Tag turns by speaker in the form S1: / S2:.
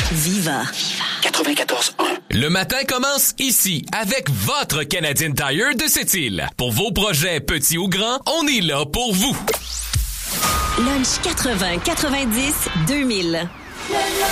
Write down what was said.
S1: Viva.
S2: 94.1.
S3: Le matin commence ici avec votre Canadian Tire de Sept-Îles. Pour vos projets petits ou grands, on est là pour vous.
S1: Lunch 80, 90, 2000.